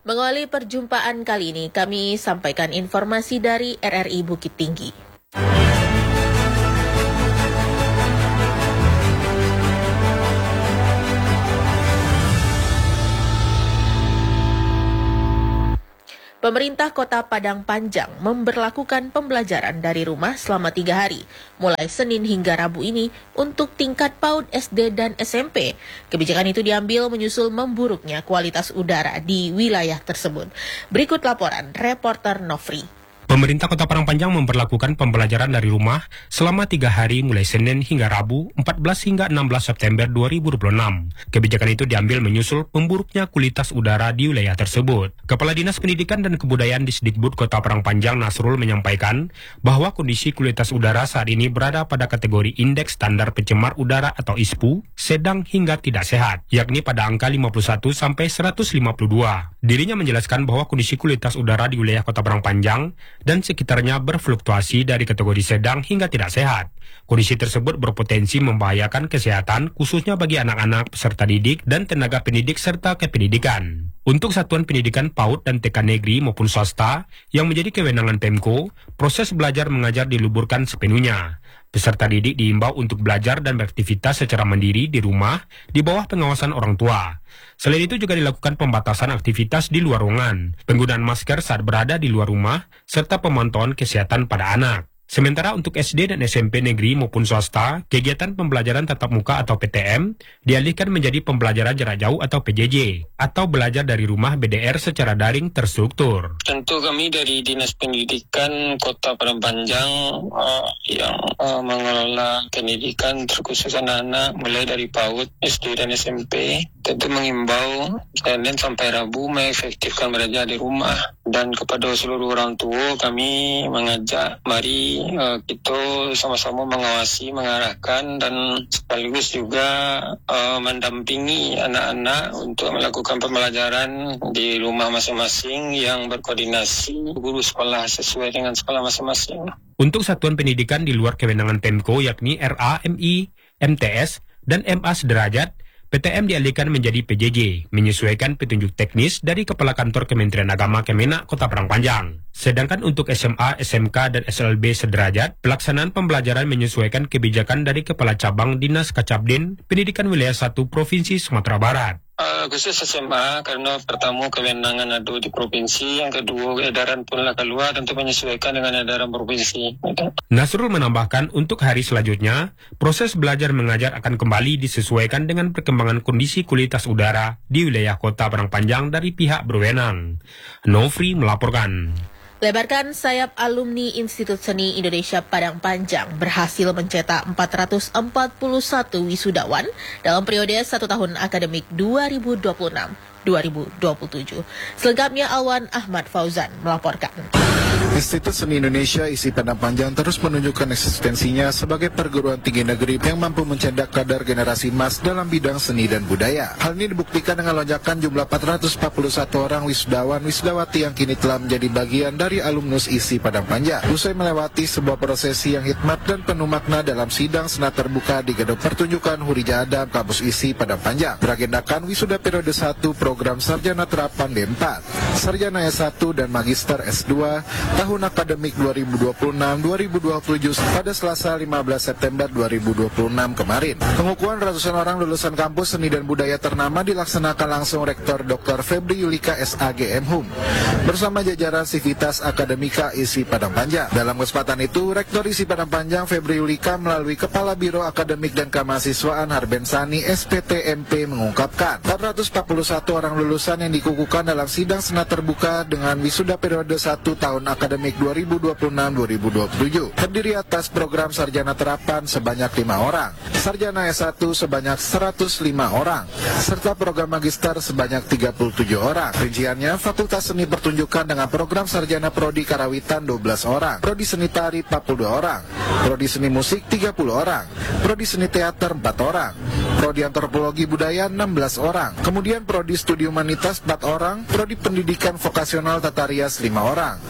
Mengawali perjumpaan kali ini, kami sampaikan informasi dari RRI Bukit Tinggi. Pemerintah Kota Padang Panjang memberlakukan pembelajaran dari rumah selama 3 hari, mulai Senin hingga Rabu ini untuk tingkat PAUD, SD, dan SMP. Kebijakan itu diambil menyusul memburuknya kualitas udara di wilayah tersebut. Berikut laporan reporter Nofri. Pemerintah Kota Padang Panjang memberlakukan pembelajaran dari rumah selama 3 hari mulai Senin hingga Rabu 14 hingga 16 September 2026. Kebijakan itu diambil menyusul memburuknya kualitas udara di wilayah tersebut. Kepala Dinas Pendidikan dan Kebudayaan Disdikbud Kota Padang Panjang Nasrul menyampaikan bahwa kondisi kualitas udara saat ini berada pada kategori Indeks Standar Pencemar Udara atau ISPU sedang hingga tidak sehat, yakni pada angka 51 sampai 152. Dirinya menjelaskan bahwa kondisi kualitas udara di wilayah Kota Padang Panjang dan sekitarnya berfluktuasi dari kategori sedang hingga tidak sehat. Kondisi tersebut berpotensi membahayakan kesehatan khususnya bagi anak-anak, peserta didik, dan tenaga pendidik serta kependidikan. Untuk satuan pendidikan PAUD dan TK negeri maupun swasta yang menjadi kewenangan Pemko, proses belajar mengajar diliburkan sepenuhnya. Peserta didik diimbau untuk belajar dan beraktivitas secara mandiri di rumah di bawah pengawasan orang tua. Selain itu juga dilakukan pembatasan aktivitas di luar ruangan, penggunaan masker saat berada di luar rumah, serta pemantauan kesehatan pada anak. Sementara untuk SD dan SMP negeri maupun swasta, kegiatan pembelajaran tatap muka atau PTM dialihkan menjadi pembelajaran jarak jauh atau PJJ, atau belajar dari rumah BDR secara daring terstruktur. Tentu kami dari Dinas Pendidikan Kota Padang Panjang yang mengelola pendidikan terkhusus anak-anak mulai dari PAUD, SD dan SMP, tentu mengimbau Senin sampai Rabu mengefektifkan belajar di rumah. Dan kepada seluruh orang tua kami mengajak mari kita sama-sama mengawasi, mengarahkan dan sekaligus juga mendampingi anak-anak untuk melakukan pembelajaran di rumah masing-masing yang berkoordinasi guru sekolah sesuai dengan sekolah masing-masing. Untuk satuan pendidikan di luar kewenangan Pemko yakni RA, MI, MTS, dan MA sederajat, PTM dialihkan menjadi PJJ, menyesuaikan petunjuk teknis dari Kepala Kantor Kementerian Agama Kemenak Kota Padang Panjang. Sedangkan untuk SMA, SMK, dan SLB sederajat, pelaksanaan pembelajaran menyesuaikan kebijakan dari Kepala Cabang Dinas Kacabdin Pendidikan Wilayah 1 Provinsi Sumatera Barat. Khusus SMA karena pertama kewenangan ada di provinsi, yang kedua edaran pula keluar tentu menyesuaikan dengan edaran provinsi. Nasrul menambahkan untuk hari selanjutnya, proses belajar mengajar akan kembali disesuaikan dengan perkembangan kondisi kualitas udara di wilayah Kota Padang Panjang dari pihak berwenang. Nofri melaporkan. Lebarkan sayap alumni Institut Seni Indonesia Padang Panjang berhasil mencetak 441 wisudawan dalam periode 1 tahun akademik 2026-2027. Selengkapnya Alwan Ahmad Fauzan melaporkan. Institut Seni Indonesia ISI Padang Panjang terus menunjukkan eksistensinya sebagai perguruan tinggi negeri yang mampu mencetak kader generasi emas dalam bidang seni dan budaya. Hal ini dibuktikan dengan lonjakan jumlah 441 orang wisudawati yang kini telah menjadi bagian dari alumnus ISI Padang Panjang. Usai melewati sebuah prosesi yang hikmat dan penuh makna dalam sidang senat terbuka di Gedung Pertunjukan Hurija Adam Kampus ISI Padang Panjang, beragendakan wisuda periode 1 program Sarjana Terapan D4, Sarjana S1 dan Magister S2 tahun akademik 2026-2027 pada Selasa 15 September 2026 kemarin. Pengukuhan ratusan orang lulusan kampus seni dan budaya ternama dilaksanakan langsung Rektor Dr. Febri Yulika SAG MHum bersama jajaran Sivitas Akademika ISI Padang Panjang. Dalam kesempatan itu, Rektor ISI Padang Panjang Febri Yulika melalui Kepala Biro Akademik dan Kemahasiswaan Harbensani SPTMP mengungkapkan 441 orang lulusan yang dikukuhkan dalam sidang senat terbuka dengan wisuda periode 1 tahun akademik 2026-2027 terdiri atas program Sarjana Terapan sebanyak 5 orang, Sarjana S1 sebanyak 105 orang, serta program Magister sebanyak 37 orang. Rinciannya, Fakultas Seni Pertunjukan dengan program Sarjana Prodi Karawitan 12 orang, Prodi Seni Tari 42 orang, Prodi Seni Musik 30 orang, Prodi Seni Teater 4 orang, Prodi Antropologi Budaya 16 orang, kemudian Prodi Studi Humanitas 4 orang, Prodi Pendidikan Vokasional Tata Rias 5 orang.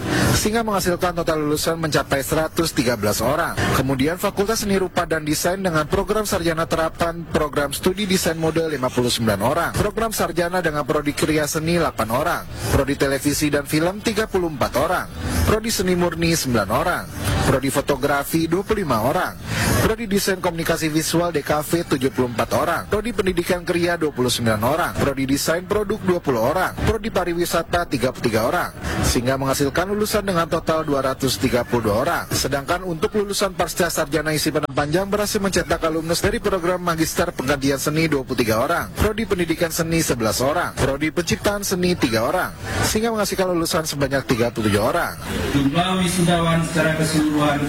sehingga menghasilkan total lulusan mencapai 113 orang. Kemudian Fakultas Seni Rupa dan Desain dengan program sarjana terapan program studi desain mode 59 orang, program sarjana dengan prodi kriya seni 8 orang, prodi televisi dan film 34 orang, prodi seni murni 9 orang, prodi fotografi 25 orang, prodi desain komunikasi visual DKV 74 orang, prodi pendidikan kriya 29 orang, prodi desain produk 20 orang, prodi pariwisata 33 orang, sehingga menghasilkan lulusan dengan total 232 orang. Sedangkan untuk lulusan pasca sarjana isi Padang Panjang berhasil mencetak alumnus dari program magister penggantian seni 23 orang, prodi pendidikan seni 11 orang, prodi penciptaan seni 3 orang, sehingga menghasilkan lulusan sebanyak 37 orang. Jumlah wisudawan secara keseluruhan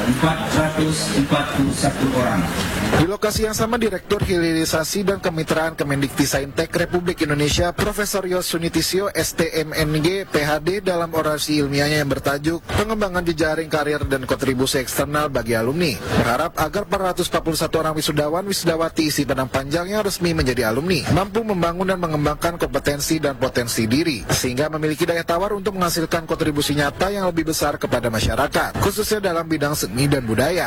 441 orang. Di lokasi yang sama, Direktur Hilirisasi dan Kemitraan Kemendikti-Saintek Republik Indonesia Profesor Yos Sunitisio STMNG PhD dalam orasi ilmiahnya yang bertajuk Pengembangan Jejaring Karir dan Kontribusi Eksternal bagi Alumni berharap agar 441 orang wisudawan wisudawati isi Padang Panjang yang resmi menjadi alumni mampu membangun dan mengembangkan kompetensi dan potensi diri sehingga memiliki daya tawar untuk menghasilkan kontribusi nyata yang lebih besar kepada masyarakat, khususnya dalam bidang seni dan budaya.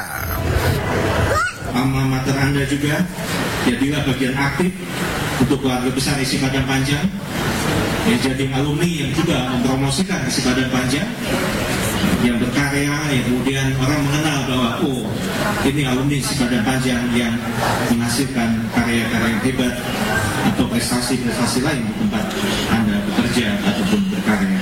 Alma mater Anda juga jadilah bagian aktif untuk keluarga besar isi Padang Panjang, yang jadi alumni yang juga mempromosikan isi Padang Panjang, yang berkarya, yang kemudian orang mengenal bahwa ini alumni isi Padang Panjang yang menghasilkan karya-karya yang hebat atau prestasi-prestasi lain di tempat Anda bekerja ataupun berkarya.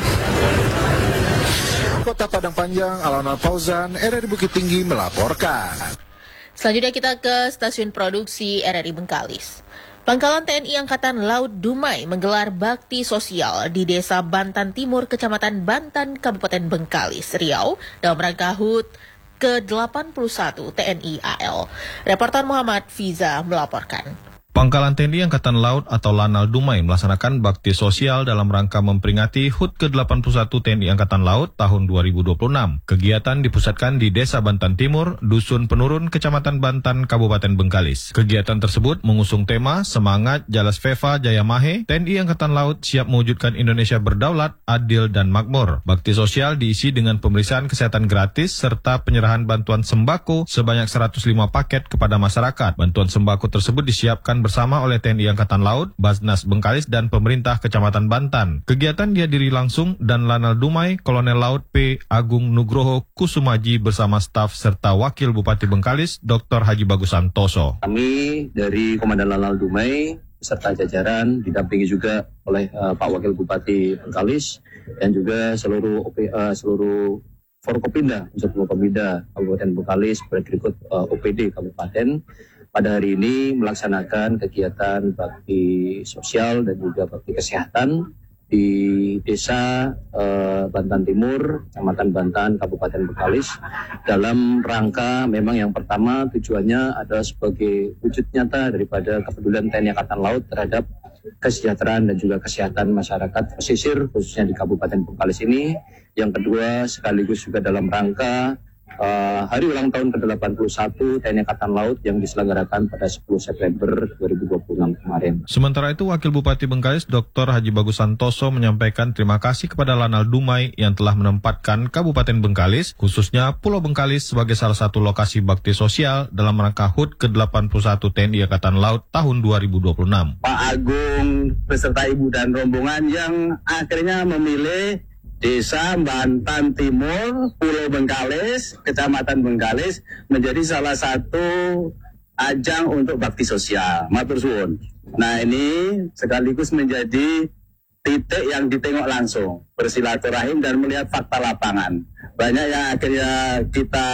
Kota Padang Panjang, Alana Fauzan, RRI Bukit Tinggi melaporkan. Selanjutnya kita ke stasiun produksi RRI Bengkalis. Pangkalan TNI Angkatan Laut Dumai menggelar bakti sosial di Desa Bantan Timur, Kecamatan Bantan, Kabupaten Bengkalis, Riau, dalam rangka HUT ke-81 TNI AL. Reporter Muhammad Fiza melaporkan. Pangkalan TNI Angkatan Laut atau Lanal Dumai melaksanakan bakti sosial dalam rangka memperingati HUT ke-81 TNI Angkatan Laut tahun 2026. Kegiatan dipusatkan di Desa Bantan Timur, Dusun Penurun, Kecamatan Bantan, Kabupaten Bengkalis. Kegiatan tersebut mengusung tema Semangat Jalas Veva Jaya Mahe, TNI Angkatan Laut siap mewujudkan Indonesia berdaulat, adil, dan makmur. Bakti sosial diisi dengan pemeriksaan kesehatan gratis serta penyerahan bantuan sembako sebanyak 105 paket kepada masyarakat. Bantuan sembako tersebut disiapkan bersama oleh TNI Angkatan Laut, Basnas Bengkalis, dan pemerintah Kecamatan Bantan. Kegiatan dihadiri langsung dan Lanal Dumai, Kolonel Laut P. Agung Nugroho Kusumaji bersama staf serta Wakil Bupati Bengkalis, Dr. Haji Bagus Santoso. Kami dari Komandan Lanal Dumai serta jajaran didampingi juga oleh Pak Wakil Bupati Bengkalis dan juga seluruh Forkopimda, Unsur Forkopimda Kabupaten Bengkalis berikut OPD Kabupaten. Pada hari ini melaksanakan kegiatan bakti sosial dan juga bakti kesehatan di Desa Bantan Timur, Kecamatan Bantan, Kabupaten Bengkalis. Dalam rangka memang yang pertama tujuannya adalah sebagai wujud nyata daripada kepedulian TNI Angkatan Laut terhadap kesejahteraan dan juga kesehatan masyarakat pesisir khususnya di Kabupaten Bengkalis ini. Yang kedua sekaligus juga dalam rangka hari ulang tahun ke-81 TNI Angkatan Laut yang diselenggarakan pada 10 September 2026 kemarin. Sementara itu, Wakil Bupati Bengkalis Dr. Haji Bagus Santoso menyampaikan terima kasih kepada Lanal Dumai yang telah menempatkan Kabupaten Bengkalis, khususnya Pulau Bengkalis, sebagai salah satu lokasi bakti sosial dalam rangka HUT ke-81 TNI Angkatan Laut tahun 2026. Pak Agung beserta Ibu dan rombongan yang akhirnya memilih Desa Bantan Timur, Pulau Bengkalis, Kecamatan Bengkalis menjadi salah satu ajang untuk bakti sosial. Matur suwun. Nah, ini sekaligus menjadi titik yang ditengok langsung, bersilaturahim dan melihat fakta lapangan. Banyak yang akhirnya kita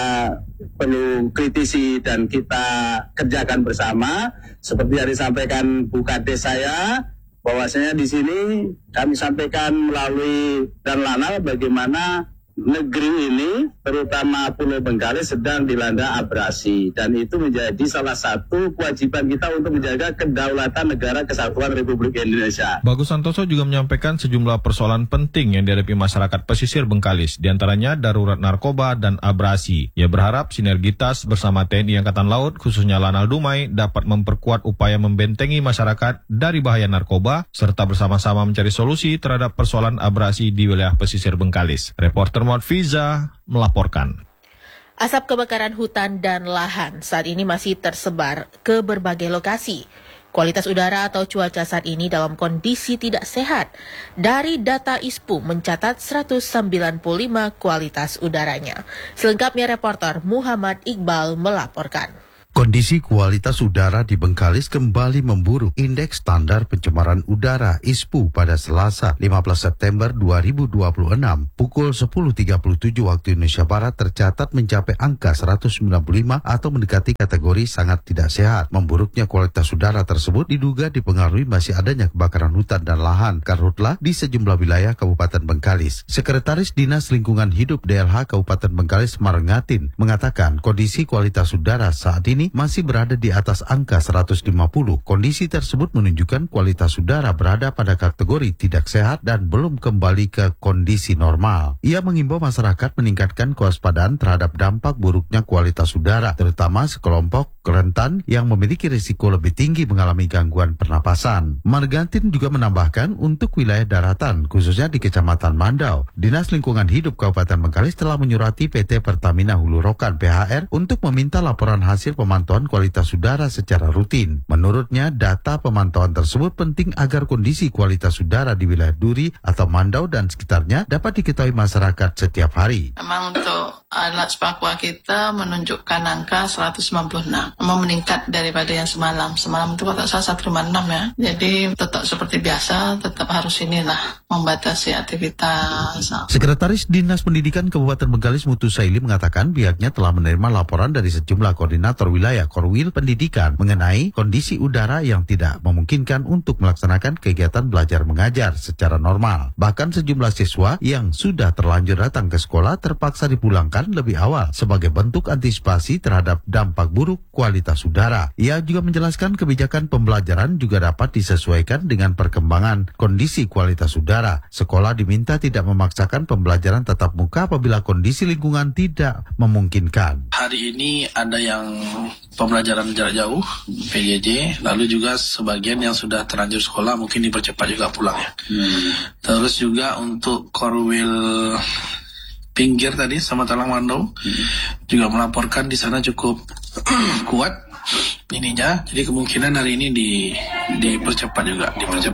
perlu kritisi dan kita kerjakan bersama, seperti yang disampaikan Bu Kades saya, bahwasanya di sini kami sampaikan melalui dan Lanal bagaimana negeri ini, terutama Pulau Bengkalis, sedang dilanda abrasi. Dan itu menjadi salah satu kewajiban kita untuk menjaga kedaulatan negara kesatuan Republik Indonesia. Bagus Santoso juga menyampaikan sejumlah persoalan penting yang dihadapi masyarakat pesisir Bengkalis, diantaranya darurat narkoba dan abrasi. Ia berharap sinergitas bersama TNI Angkatan Laut, khususnya Lanal Dumai, dapat memperkuat upaya membentengi masyarakat dari bahaya narkoba, serta bersama-sama mencari solusi terhadap persoalan abrasi di wilayah pesisir Bengkalis. Reporter Muhammad Fiza melaporkan. Asap kebakaran hutan dan lahan saat ini masih tersebar ke berbagai lokasi. Kualitas udara atau cuaca saat ini dalam kondisi tidak sehat. Dari data ISPU mencatat 195 kualitas udaranya. Selengkapnya reporter Muhammad Iqbal melaporkan. Kondisi kualitas udara di Bengkalis kembali memburuk. Indeks standar pencemaran udara ISPU pada Selasa 15 September 2026 pukul 10.37 waktu Indonesia Barat tercatat mencapai angka 195 atau mendekati kategori sangat tidak sehat. Memburuknya kualitas udara tersebut diduga dipengaruhi masih adanya kebakaran hutan dan lahan karhutla di sejumlah wilayah Kabupaten Bengkalis. Sekretaris Dinas Lingkungan Hidup DLH Kabupaten Bengkalis Marengatin mengatakan kondisi kualitas udara saat ini masih berada di atas angka 150. Kondisi tersebut menunjukkan kualitas udara berada pada kategori tidak sehat dan belum kembali ke kondisi normal. Ia mengimbau masyarakat meningkatkan kewaspadaan terhadap dampak buruknya kualitas udara, terutama sekelompok rentan yang memiliki risiko lebih tinggi mengalami gangguan pernapasan. Margantin juga menambahkan untuk wilayah daratan, khususnya di Kecamatan Mandau, Dinas Lingkungan Hidup Kabupaten Bengkalis telah menyurati PT Pertamina Hulu Rokan PHR untuk meminta laporan hasil pemantauan kualitas udara secara rutin. Menurutnya, data pemantauan tersebut penting agar kondisi kualitas udara di wilayah Duri atau Mandau dan sekitarnya dapat diketahui masyarakat setiap hari. Memang untuk alat spakwa kita menunjukkan angka 196, memang meningkat daripada yang semalam. Semalam itu kalau salah 156 ya. Jadi tetap seperti biasa, tetap harus membatasi aktivitas. Sekretaris Dinas Pendidikan Kabupaten Bengkalis Mutu Saili mengatakan pihaknya telah menerima laporan dari sejumlah koordinator wilayah Korwil Pendidikan mengenai kondisi udara yang tidak memungkinkan untuk melaksanakan kegiatan belajar mengajar secara normal. Bahkan sejumlah siswa yang sudah terlanjur datang ke sekolah terpaksa dipulangkan lebih awal sebagai bentuk antisipasi terhadap dampak buruk kualitas udara. Ia juga menjelaskan kebijakan pembelajaran juga dapat disesuaikan dengan perkembangan kondisi kualitas udara. Sekolah diminta tidak memaksakan pembelajaran tatap muka apabila kondisi lingkungan tidak memungkinkan. Hari ini ada yang pembelajaran jarak jauh, PJJ, lalu juga sebagian yang sudah terlanjur sekolah mungkin dipercepat juga pulang ya. Terus juga untuk Korwil Pinggir tadi sama Talang Mandau juga melaporkan di sana cukup kuat ininya, jadi kemungkinan hari ini dipercepat juga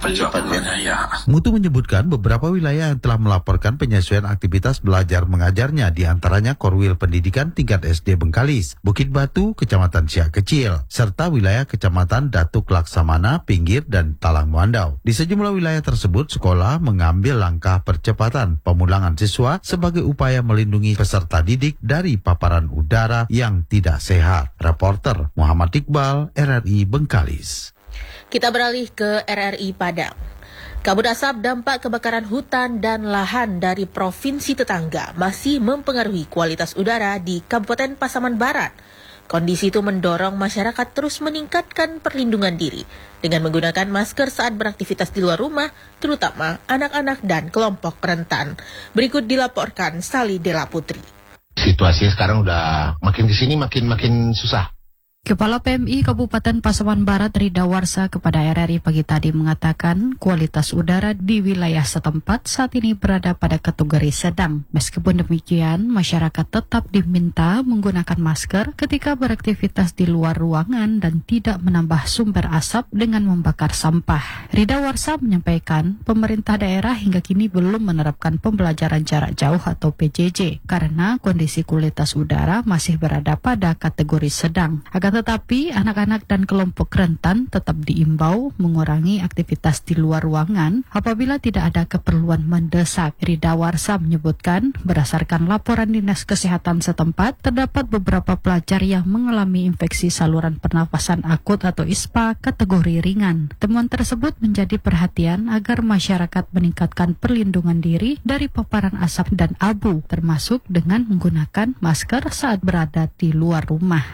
ya. Mutu menyebutkan beberapa wilayah yang telah melaporkan penyesuaian aktivitas belajar mengajarnya, di antaranya Korwil Pendidikan tingkat SD Bengkalis, Bukit Batu, Kecamatan Siak Kecil, serta wilayah Kecamatan Datuk Laksamana, Pinggir, dan Talang Mandau. Di sejumlah wilayah tersebut, sekolah mengambil langkah percepatan pemulangan siswa sebagai upaya melindungi peserta didik dari paparan udara yang tidak sehat. Reporter Muhammad Iqbal, RRI Bengkalis. Kita beralih ke RRI Padang. Kabut asap dampak kebakaran hutan dan lahan dari provinsi tetangga masih mempengaruhi kualitas udara di Kabupaten Pasaman Barat. Kondisi itu mendorong masyarakat terus meningkatkan perlindungan diri dengan menggunakan masker saat beraktivitas di luar rumah, terutama anak-anak dan kelompok rentan. Berikut dilaporkan Sali Dela Putri. Situasinya sekarang udah makin kesini makin susah. Kepala PMI Kabupaten Pasaman Barat Rida Warsa kepada RRI pagi tadi mengatakan kualitas udara di wilayah setempat saat ini berada pada kategori sedang. Meskipun demikian, masyarakat tetap diminta menggunakan masker ketika beraktivitas di luar ruangan dan tidak menambah sumber asap dengan membakar sampah. Rida Warsa menyampaikan pemerintah daerah hingga kini belum menerapkan pembelajaran jarak jauh atau PJJ karena kondisi kualitas udara masih berada pada kategori sedang. Tetapi anak-anak dan kelompok rentan tetap diimbau mengurangi aktivitas di luar ruangan apabila tidak ada keperluan mendesak. Rida Warsa menyebutkan berdasarkan laporan Dinas Kesehatan setempat terdapat beberapa pelajar yang mengalami infeksi saluran pernafasan akut atau ISPA kategori ringan. Temuan tersebut menjadi perhatian agar masyarakat meningkatkan perlindungan diri dari paparan asap dan abu termasuk dengan menggunakan masker saat berada di luar rumah.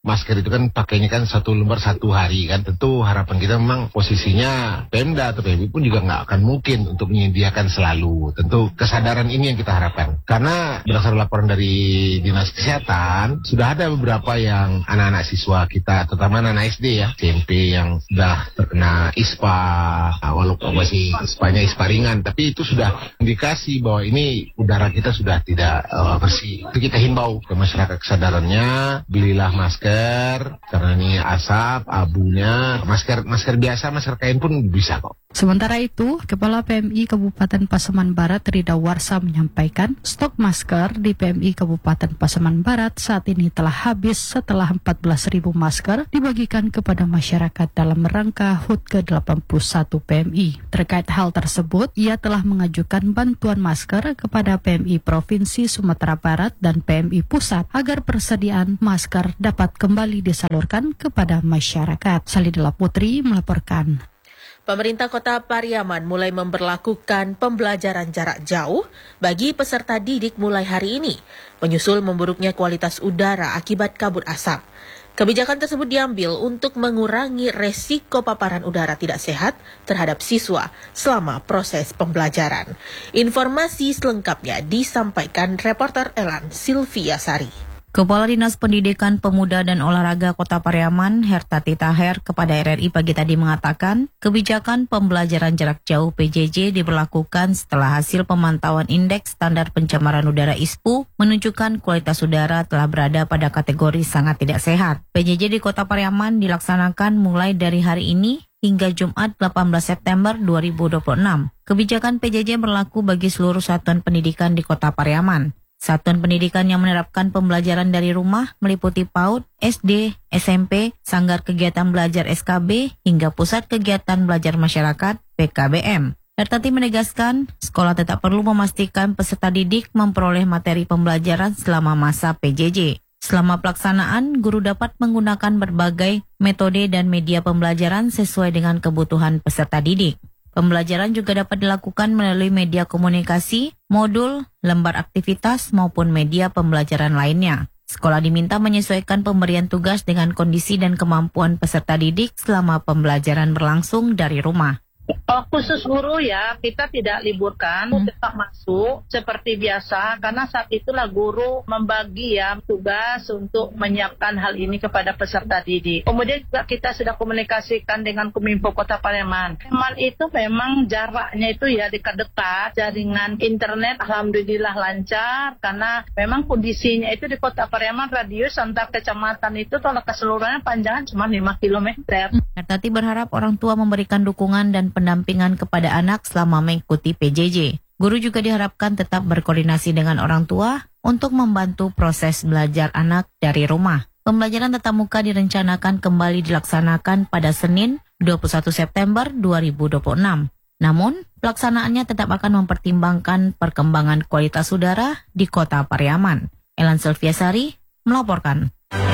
masker itu kan pakainya kan 1 lembar 1 hari kan. Tentu harapan kita memang posisinya Pemda atau PMI pun juga nggak akan mungkin untuk menyediakan selalu. Tentu kesadaran ini yang kita harapkan. Karena berdasarkan laporan dari Dinas Kesehatan, sudah ada beberapa yang anak-anak siswa kita, terutama anak SD ya, SMP yang sudah terkena ISPA, walaupun masih ISPA ringan, tapi itu sudah indikasi bahwa ini udara kita sudah tidak bersih. Itu kita himbau ke masyarakat kesadarannya, belilah masker, karena ini asap, abunya, masker biasa, masker kain pun bisa kok. Sementara itu, Kepala PMI Kabupaten Pasaman Barat Rida Warsa menyampaikan stok masker di PMI Kabupaten Pasaman Barat saat ini telah habis setelah 14.000 masker dibagikan kepada masyarakat dalam rangka HUT ke-81 PMI. Terkait hal tersebut, ia telah mengajukan bantuan masker kepada PMI Provinsi Sumatera Barat dan PMI Pusat agar persediaan masker dapat kembali disalurkan kepada masyarakat. Salidela Putri melaporkan. Pemerintah Kota Pariaman mulai memberlakukan pembelajaran jarak jauh bagi peserta didik mulai hari ini, menyusul memburuknya kualitas udara akibat kabut asap. Kebijakan tersebut diambil untuk mengurangi resiko paparan udara tidak sehat terhadap siswa selama proses pembelajaran. Informasi selengkapnya disampaikan reporter Elan Silvia Sari. Kepala Dinas Pendidikan Pemuda dan Olahraga Kota Pariaman, Hertati Taher, kepada RRI pagi tadi mengatakan, kebijakan pembelajaran jarak jauh PJJ diberlakukan setelah hasil pemantauan indeks standar pencemaran udara ISPU menunjukkan kualitas udara telah berada pada kategori sangat tidak sehat. PJJ di Kota Pariaman dilaksanakan mulai dari hari ini hingga Jumat 18 September 2026. Kebijakan PJJ berlaku bagi seluruh satuan pendidikan di Kota Pariaman. Satuan pendidikan yang menerapkan pembelajaran dari rumah meliputi PAUD, SD, SMP, Sanggar Kegiatan Belajar SKB, hingga Pusat Kegiatan Belajar Masyarakat PKBM. Hertati menegaskan, sekolah tetap perlu memastikan peserta didik memperoleh materi pembelajaran selama masa PJJ. Selama pelaksanaan, guru dapat menggunakan berbagai metode dan media pembelajaran sesuai dengan kebutuhan peserta didik. Pembelajaran juga dapat dilakukan melalui media komunikasi, modul, lembar aktivitas, maupun media pembelajaran lainnya. Sekolah diminta menyesuaikan pemberian tugas dengan kondisi dan kemampuan peserta didik selama pembelajaran berlangsung dari rumah. Khusus guru ya, kita tidak liburkan, tetap masuk seperti biasa karena saat itulah guru membagi ya tugas untuk menyiapkan hal ini kepada peserta didik. Kemudian juga kita sudah komunikasikan dengan Kominfo Kota Pariaman. Memang itu memang jaraknya itu ya dekat-dekat, jaringan internet alhamdulillah lancar karena memang kondisinya itu di Kota Pariaman radius antar kecamatan itu kalau keseluruhannya panjangnya cuma 5 km. Hertati berharap orang tua memberikan dukungan dan pendampingan kepada anak selama mengikuti PJJ. Guru juga diharapkan tetap berkoordinasi dengan orang tua untuk membantu proses belajar anak dari rumah. Pembelajaran tatap muka direncanakan kembali dilaksanakan pada Senin 21 September 2026. Namun, pelaksanaannya tetap akan mempertimbangkan perkembangan kualitas udara di Kota Pariaman. Elan Selviasari melaporkan.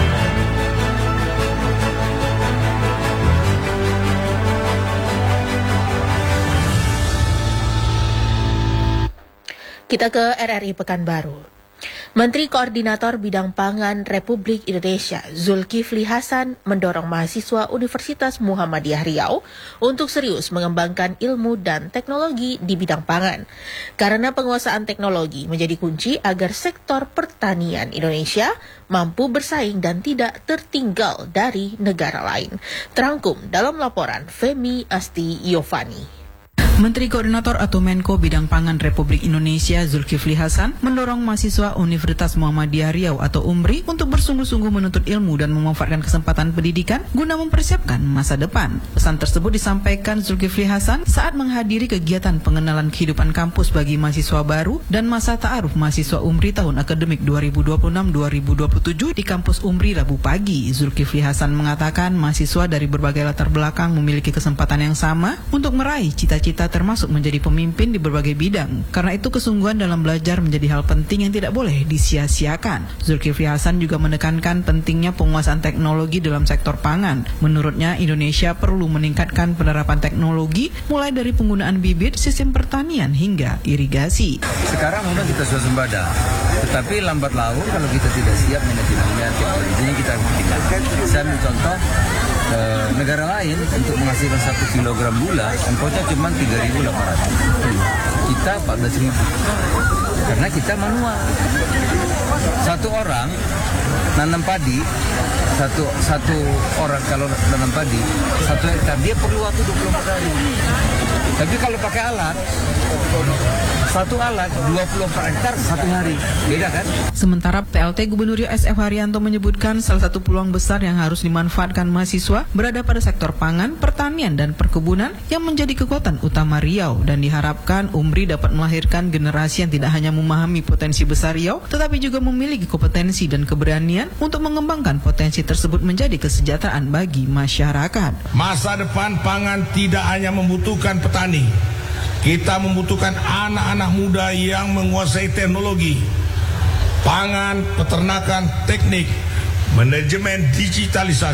Kita ke RRI Pekanbaru. Menteri Koordinator Bidang Pangan Republik Indonesia Zulkifli Hasan mendorong mahasiswa Universitas Muhammadiyah Riau untuk serius mengembangkan ilmu dan teknologi di bidang pangan. Karena penguasaan teknologi menjadi kunci agar sektor pertanian Indonesia mampu bersaing dan tidak tertinggal dari negara lain. Terangkum dalam laporan Femi Asti Yovani. Menteri Koordinator atau Menko Bidang Pangan Republik Indonesia Zulkifli Hasan mendorong mahasiswa Universitas Muhammadiyah Riau atau UMRI untuk bersungguh-sungguh menuntut ilmu dan memanfaatkan kesempatan pendidikan guna mempersiapkan masa depan. Pesan tersebut disampaikan Zulkifli Hasan saat menghadiri kegiatan pengenalan kehidupan kampus bagi mahasiswa baru dan masa ta'aruf mahasiswa UMRI tahun akademik 2026-2027 di kampus UMRI Rabu pagi. Zulkifli Hasan mengatakan mahasiswa dari berbagai latar belakang memiliki kesempatan yang sama untuk meraih cita-cita kita termasuk menjadi pemimpin di berbagai bidang. Karena itu kesungguhan dalam belajar menjadi hal penting yang tidak boleh disia-siakan. Zulkifli Hasan juga menekankan pentingnya penguasaan teknologi dalam sektor pangan. Menurutnya, Indonesia perlu meningkatkan penerapan teknologi mulai dari penggunaan bibit, sistem pertanian hingga irigasi. Sekarang memang kita swasembada, tetapi lambat laun kalau kita tidak siap manajemennya, teknologinya kita tinggalkan. Saya ambil contoh negara lain untuk menghasilkan 1 kilogram gula, ongkosnya cuma 3.800. Kita 14.000. Karena kita manual. Satu orang nanam padi, satu orang kalau nanam padi, 1 hektar dia perlu waktu 24 hari. Tapi kalau pakai alat, satu alat 24 hektar 1 hari, beda kan? Sementara PLT Gubernur Riau SF Haryanto menyebutkan salah satu peluang besar yang harus dimanfaatkan mahasiswa berada pada sektor pangan, pertanian, dan perkebunan yang menjadi kekuatan utama Riau, dan diharapkan UMRI dapat melahirkan generasi yang tidak hanya memahami potensi besar Riau, tetapi juga memiliki kompetensi dan keberanian untuk mengembangkan potensi tersebut menjadi kesejahteraan bagi masyarakat. Masa depan pangan tidak hanya membutuhkan petani, kita membutuhkan anak-anak muda yang menguasai teknologi, pangan, peternakan, teknik, manajemen digitalisasi.